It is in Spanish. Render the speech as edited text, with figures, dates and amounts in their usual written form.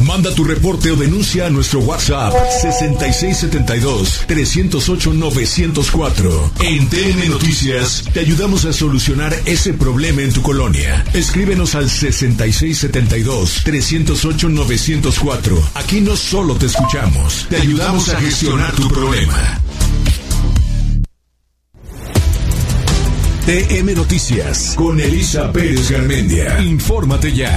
Manda tu reporte o denuncia a nuestro WhatsApp 6672-308-904. En TN Noticias te ayudamos a solucionar ese problema en tu colonia. Escríbenos al 6672-308-904. Aquí no solo te escuchamos, te ayudamos a gestionar tu problema. TM Noticias con Elisa Pérez Garmendia. Infórmate ya.